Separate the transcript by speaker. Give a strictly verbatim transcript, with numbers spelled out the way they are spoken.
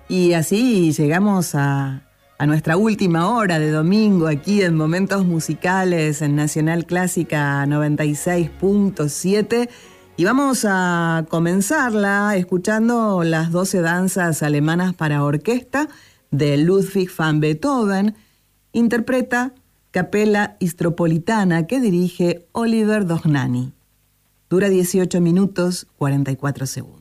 Speaker 1: Y así llegamos a, a nuestra última hora de domingo aquí en Momentos Musicales en Nacional Clásica noventa y seis punto siete. Y vamos a comenzarla escuchando las doce danzas alemanas para orquesta de Ludwig van Beethoven. Interpreta Capella Istropolitana que dirige Oliver Dohnányi. Dura dieciocho minutos cuarenta y cuatro segundos.